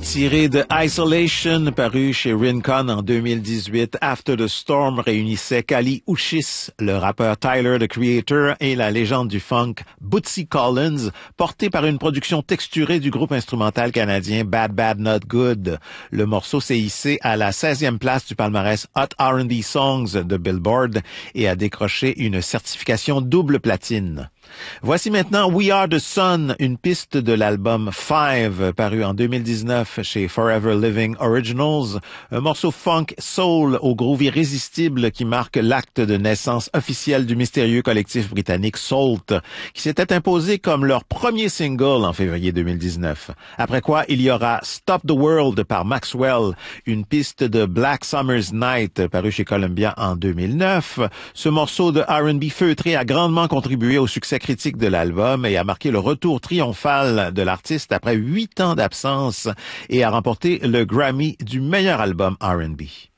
Tiré de Isolation, paru chez Rincon en 2018, After the Storm réunissait Kali Uchis, le rappeur Tyler, the Creator, et la légende du funk Bootsy Collins, porté par une production texturée du groupe instrumental canadien Bad Bad Not Good. Le morceau s'est hissé à la 16e place du palmarès Hot R&B Songs de Billboard et a décroché une certification double platine. Voici maintenant We Are the Sun, une piste de l'album Five, paru en 2019 chez Forever Living Originals, un morceau funk soul au groove irrésistible qui marque l'acte de naissance officiel du mystérieux collectif britannique Salt, qui s'était imposé comme leur premier single en février 2019. Après quoi, il y aura Stop the World par Maxwell, une piste de Black Summer's Night, paru chez Columbia en 2009. Ce morceau de R&B feutré a grandement contribué au succès critique de l'album et a marqué le retour triomphal de l'artiste après 8 ans d'absence et a remporté le Grammy du meilleur album R&B.